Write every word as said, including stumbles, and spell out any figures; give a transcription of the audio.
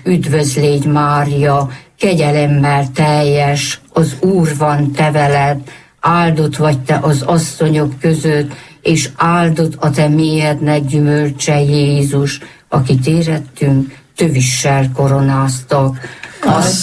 Üdvözlégy Mária, kegyelemmel teljes, az Úr van te veled, áldott vagy te az asszonyok között, és áldott a te méhednek gyümölcse Jézus, akit érettünk, tövissel koronáztak.